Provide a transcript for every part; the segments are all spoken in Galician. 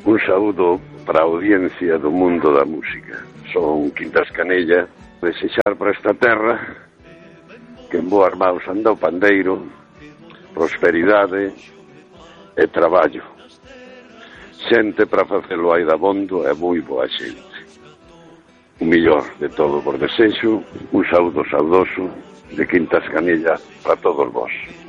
Un saúdo para a audiencia do mundo da música. Son Quintas Canella, desexar para esta terra que en boas maus anda o pandeiro, prosperidade e traballo. Xente para facelo aí dabondo e moi boa xente. O millor de todo por desexo, un saúdo saudoso de Quintas Canella para todos vós.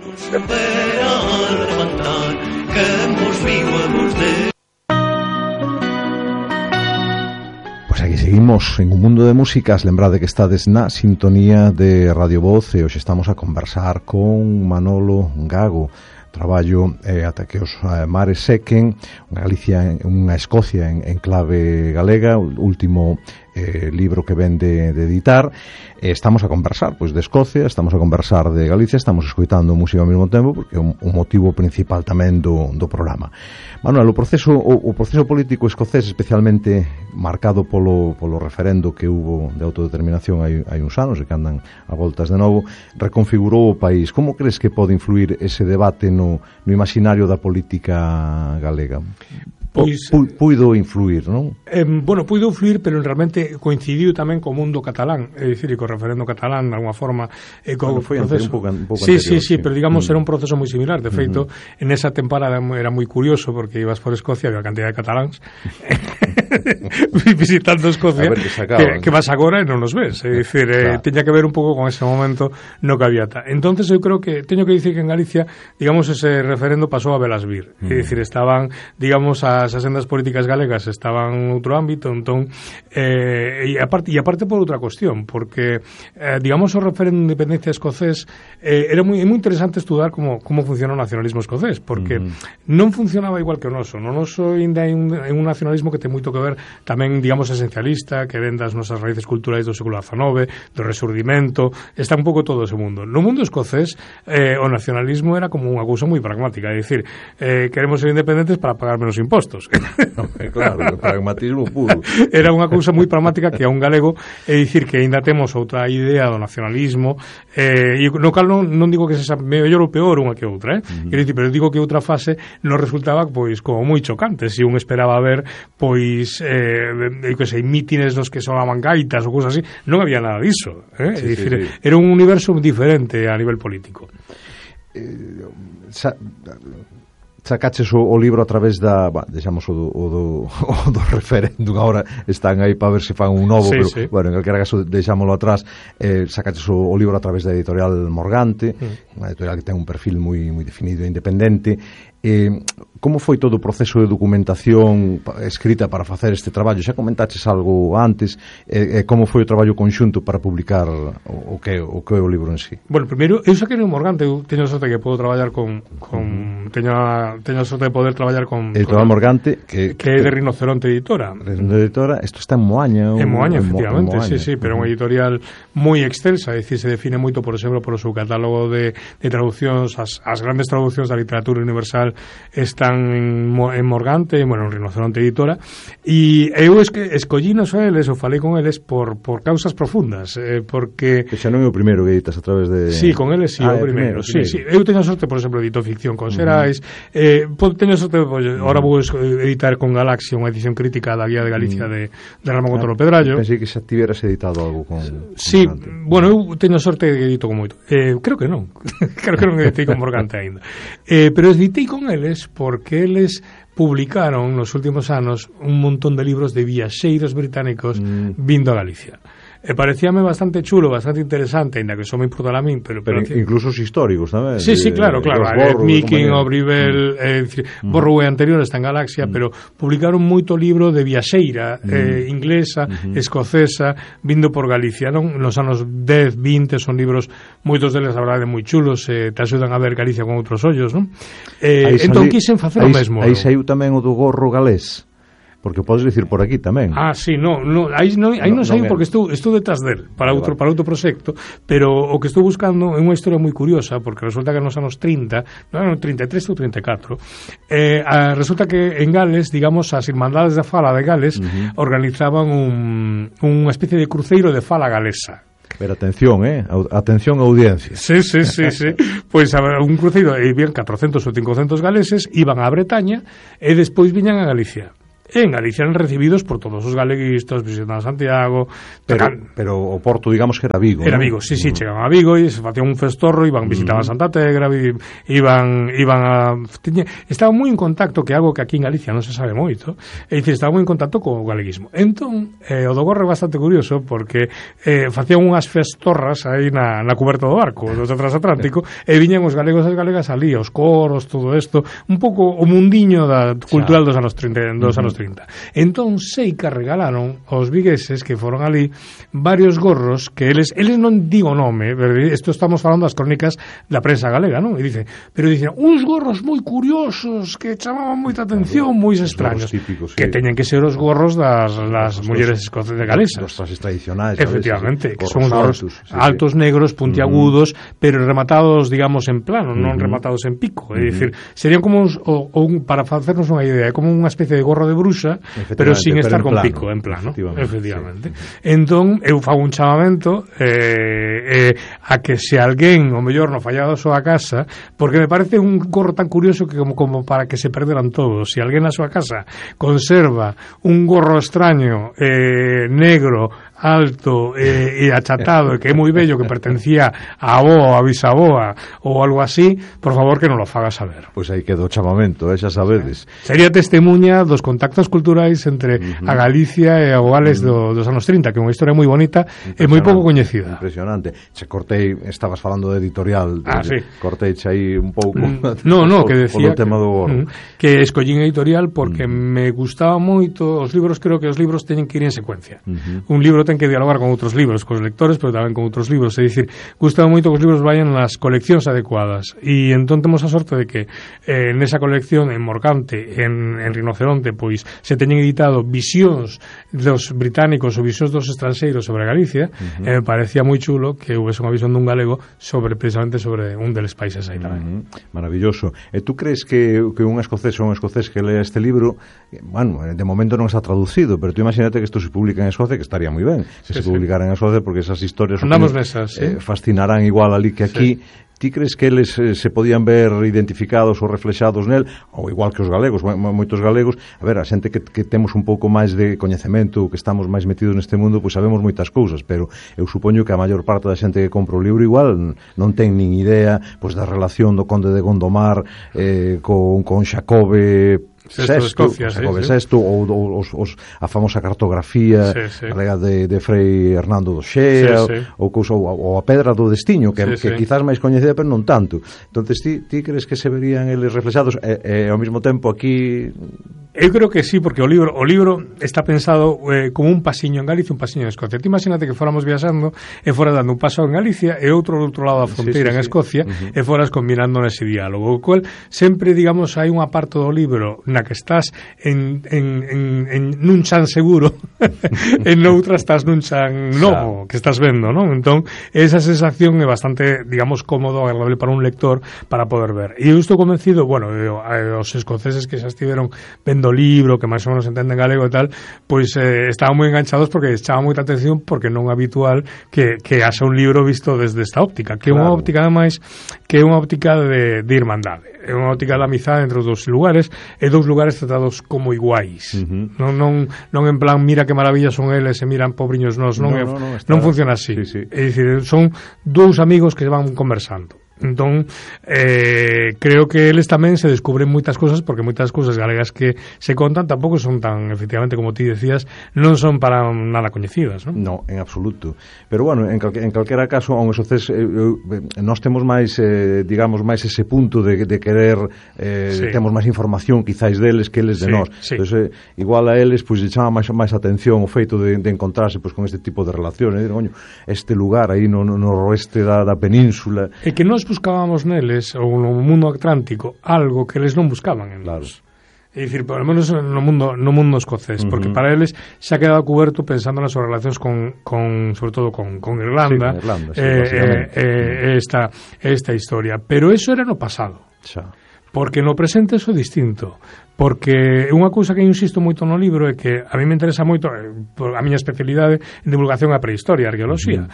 Pois aquí seguimos en un mundo de músicas. Lembrade que estades na sintonía de Radio Voz e hoxe estamos a conversar con Manolo Gago. Traballo ata que os mares sequen, unha Galicia, unha Escocia en clave galega, o último libro que ven de editar. Estamos a conversar pois de Escocia, estamos a conversar de Galicia, estamos escoitando música ao mesmo tempo, porque é un motivo principal tamén do programa. Manuel, o proceso político escocés, especialmente marcado polo referendo que hubo de autodeterminación hai uns anos, e que andan a voltas de novo, reconfigurou o país. Como crees que pode influir ese debate no imaginario da política galega? Pois, puido influir, non? Bueno, puido influir, pero realmente coincidiu tamén co mundo catalán, é dicir, co referendo catalán, de alguma forma, co foi proceso. Un pouco sí, anterior, sí, pero digamos era un proceso moi similar. De feito, en esa temporada era moi curioso, porque ibas por Escocia, había cantidad de cataláns visitando Escocia, que vas agora e non nos ves. É dicir, teña que ver un pouco con ese momento no que había. Entonces, eu creo que teño que dicir que en Galicia, digamos, ese referendo pasou a velas vir. É dicir, estaban, digamos, as asendas políticas galegas estaban en outro ámbito, entón e aparte por outra cuestión, porque digamos o referendo de independencia escocés era moi interesante estudar como funciona o nacionalismo escocés, porque non funcionaba igual que o noso. No noso ainda é un nacionalismo que ten moito que ver tamén, digamos, esencialista, que ven das nosas raíces culturais do século XIX, do resurdimento, está un pouco todo ese mundo. No mundo escocés o nacionalismo era como unha cousa moi pragmática, é dicir, queremos ser independentes para pagar menos impostos. Claro, o pragmatismo puro. Era unha cousa moi pragmática que a un galego é dicir que aínda temos outra idea do nacionalismo, e no cal non digo que sexa mellor ou peor unha que outra, pero digo que outra fase nos resultaba pois como moi chocante, se un esperaba ver pois que sei, mítines nos que sonaban gaitas ou cousas así, non había nada diso, é dicir, era un universo diferente a nivel político. Sacaches o libro a través deixamos o do referéndum, agora están aí para ver se fan un novo, pero bueno, en calquera caso deixámoslo atrás. Sacaches o libro a través da editorial Morgante, unha editorial que ten un perfil moi definido e independente. Como foi todo o proceso de documentación escrita para facer este traballo? Xa comentaches algo antes, como foi o traballo conxunto para publicar o que é o libro en sí? Bueno, primeiro, eu saquei no Morgante, eu teño a sorte que podo traballar teño a sorte de poder traballar con Editorial Morgante, que é de Rinoceronte Editora. Isto está en Moaña. En Moaña, efectivamente, sí, pero é unha editorial moi extensa, é dicir, se define moito, por exemplo, por o seu catálogo de traduccións, as grandes traduccións da literatura universal están en Morgante, bueno, en Rinoceronte Editora, e eu escollinos a eles, ou falei con eles por causas profundas, porque... Que xa non é o primeiro que editas a través de... Sí, con eles sí, o primeiro. Sí. Eu teño a sorte, por exemplo, edito ficción con Xerais, teño a sorte, ahora vou editar con Galaxia unha edición crítica da Guía de Galicia de Ramón Otero Pedrallo. Pensei que xa tiveras editado algo con sí, Morgante. Bueno, eu teño a sorte que edito con moito. Creo que non. Creo que non editei con Morgante aínda. Pero editei con eles porque eles publicaron nos últimos anos un montón de libros de viaxeiros británicos vindo a Galicia. Parecíame bastante chulo, bastante interesante, ainda que só me importara a min, pero incluso os históricos tamén. Sí, claro. Miking, Obrivel, Borrow anterior está en Galaxia, pero publicaron moito libro de viaxeira inglesa, escocesa, vindo por Galicia, non? Nos anos 10, 20 son libros, moitos deles a verdade moi chulos, te axudan a ver Galicia con outros ollos, non? Entón quixen facer o mesmo. Aí saiu tamén o do gorro galés. Porque podes dicir por aquí tamén. Sí, aí non sei porque estou detrás del para outro proxecto, pero o que estou buscando é unha historia moi curiosa, porque resulta que nos anos 30, non 33 ou 34, resulta que en Gales, digamos, as Irmandades da Fala de Gales organizaban unha especie de cruceiro de fala galesa. Pero atención, atención a audiencia. Sí. Pois un cruceiro, vían 400 ou 500 galeses, iban a Bretaña e despois viñan a Galicia. en Galicia eran recibidos por todos os galeguistas, visitaban Santiago, pero o Porto, digamos que era Vigo, era, ¿no? Vigo, sí, chegaban a Vigo e se facían un festorro, iban, visitaban Santa Tegra, iban a... Estaban moi en contacto, que é algo que aquí en Galicia non se sabe moito, é dicir, estaban moi en contacto co galeguismo. Entón, o do Gorro é bastante curioso, porque facían unhas festorras aí na cuberta do barco, do transatlántico, e viñan os galegos e as galegas ali, os coros, todo isto, un pouco o mundiño cultural dos anos 30. Entón, sei que regalaron aos vigueses que foron ali varios gorros que eles non digo nome, isto estamos falando das crónicas da prensa galega, non? E dicen uns gorros moi curiosos que chamaban moita atención, moi extraños, típicos, sí, que teñen que ser os gorros das mulleres escocesas galesas, dos trajes tradicionais, efectivamente, que son gorros altos, negros, puntiagudos, pero rematados, digamos, en plano, non rematados en pico, é dicir, serían como para facernos unha idea, como unha especie de gorro de bruxa, pero sin estar con pico, en plano, efectivamente. Entón, eu fago un chamamento a que se alguén, o mellor, no fallado a súa casa, porque me parece un gorro tan curioso que como para que se perderan todos. Se alguén na súa casa conserva un gorro extraño, negro, alto e achatado, que é moi bello, que pertencía a aboa, a bisaboa ou algo así, por favor que non lo faga saber. Pois aí quedou o chamamento, xa sabedes. Sería testemunha dos contactos culturais entre a Galicia e a Gales dos anos 30, que é unha historia moi bonita e moi pouco coñecida. Impresionante. Se cortei, estabas falando de editorial, sí. Cortei aí un pouco. No, que decía polo tema do gorro. Que escollín editorial porque me gustaba moito os libros, creo que os libros teñen que ir en secuencia. Un libro ten que dialogar con outros libros, cos lectores, pero tamén con outros libros, é dicir, gustaba moito que os libros vayan nas coleccións adecuadas, e entón temos a sorte de que nesa colección, en Morcante, en Rinoceronte, pois se teñen editado visións dos británicos ou visións dos estranxeiros sobre Galicia, e me parecía moi chulo que houvese unha visión dun galego precisamente sobre un deles países aí tamén. Maravilloso. E tú crees que un escocés ou un escocés que lea este libro, bueno, de momento non está traducido, pero tú imagínate que isto se publica en Escocia, que estaría moi ben que se publicaran en Escocia, porque esas historias fascinarán igual ali que aquí. Ti crees que eles se podían ver identificados ou reflexados nel, ou igual que os galegos, moitos galegos? A ver, a xente que temos un pouco máis de coñecemento, que estamos máis metidos neste mundo, pois sabemos moitas cousas, pero eu supoño que a maior parte da xente que compra o libro igual non ten nin idea pois da relación do conde de Gondomar con Xacobe Sexto, ou a famosa cartografía de Frei Hernando do Xea, ou a Pedra do Destiño, que quizás máis coñecida, pero non tanto. Entonces, ti crees que se verían eles reflexados e ao mesmo tempo aquí? Eu creo que sí, porque o libro está pensado como un pasiño en Galicia, un pasiño en Escocia. Ti imagínate que fóramos viaxando e fora dando un paso en Galicia e outro do outro lado da fronteira en Escocia, e foras combinando nese diálogo, o cual sempre, digamos, hai unha parte do libro na que estás en nun chan seguro e noutra estás nun chan novo que estás vendo, non? Entón, esa sensación é bastante, digamos, cómodo, agradable para un lector para poder ver. E eu estou convencido, bueno, os escoceses que xa estiveron vendo o libro, que máis ou menos entenden galego e tal, pois estaban moi enganchados porque chama moita atención, porque non é habitual que haxa un libro visto desde esta óptica, que é unha óptica, ademais, que é unha óptica de irmandade. É unha óptica de amizade entre os dous lugares, e dous lugares tratados como iguais. Non en plan, mira que maravilla son eles e miran pobriños nós, non funciona así. É dicir, son dous amigos que van conversando. Entón, creo que eles tamén se descubren moitas cousas, porque moitas cousas galegas que se contan tampouco son tan, efectivamente, como ti decías, non son para nada coñecidas, non? No, en absoluto. Pero, bueno, en calquera caso, aun escoces, nós temos máis, digamos, máis ese punto de querer, temos máis información, quizáis, deles que eles de nós. Entón, igual a eles, pois, lle chama máis atención o feito de encontrarse pois con este tipo de relaciones, coño, este lugar aí no noroeste da península. E que nós buscábamos neles, ou no mundo atlántico, algo que eles non buscaban en nós. É dicir, por lo menos no mundo escocés, porque para eles xa quedaba cuberto pensando nas súas relacións sobre todo con Irlanda, esta historia. Pero eso era no pasado. Porque no presente eso é distinto. Porque unha cousa que eu insisto moito no libro é que a mí me interesa moito, a miña especialidade en divulgación a prehistoria, a arqueoloxía.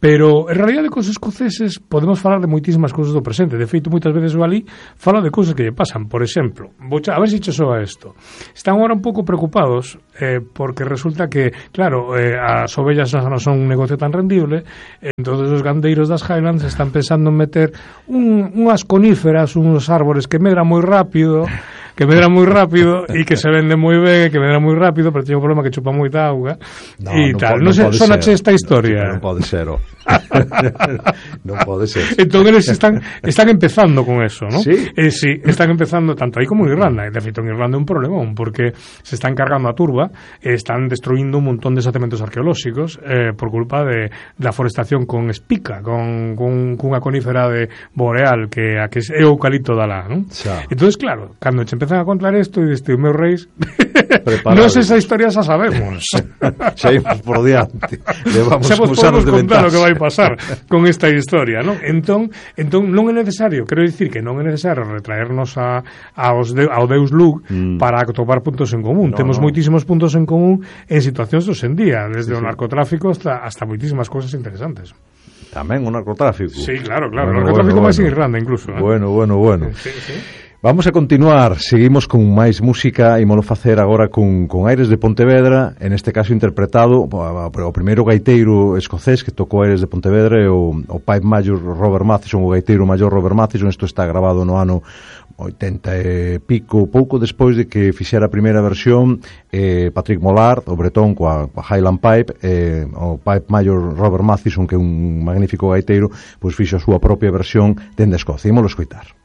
Pero, en realidad, cos escoceses podemos falar de moitísimas cousas do presente. De feito, moitas veces o Galí fala de cousas que lle pasan. Por exemplo, a ver se che soa isto. Están agora un pouco preocupados porque resulta que, claro, as ovellas non son un negocio tan rendible, entonces os gandeiros das Highlands están pensando en meter unhas coníferas, uns árbores que medran moi rápido e que se vende moi ben, que medran moi rápido, pero teñen un problema que chupa moita auga e tal. Non sei, sonache esta historia. Non pode ser, non pode ser. Entón eles están empezando con eso, ¿no? Sí? Sí, están empezando tanto aí como en Irlanda. De feito, en Irlanda é un problemón, porque se están cargando a turba, están destruindo un montón de xacementos arqueolóxicos por culpa da forestación con espica, con unha conífera de boreal que é o eucalipto da lá, ¿no? Entonces, claro, cando che empezan a contar isto e diste, meus reis, non sei esa historia xa sabemos. Xa imos por diante. Levamos uns anos de ventaja. O que vai pasar con esta historia, non? Entón non é necesario, quero dicir que non é necesario retraernos ao Deus Lug para atopar puntos en común. Temos moitísimos puntos en común en situacións hoxe en día, desde o narcotráfico hasta moitísimas cousas interesantes. Tamén o narcotráfico. Sí, claro, o narcotráfico máis en Irlanda incluso. Bueno. Sí. Vamos a continuar, seguimos con máis música e molo facer agora con Aires de Pontevedra, en este caso interpretado o primeiro gaiteiro escocés que tocou Aires de Pontevedra é o Pipe Major Robert Mathieson, o gaiteiro maior Robert Mathieson. Isto está grabado no ano 80 e pico, pouco despois de que fixera a primeira versión Patrick Mollard, o bretón coa Highland Pipe, o Pipe Major Robert Mathieson, que é un magnífico gaiteiro, pois fixo a súa propia versión dende Escocia. Ímolo escoitar.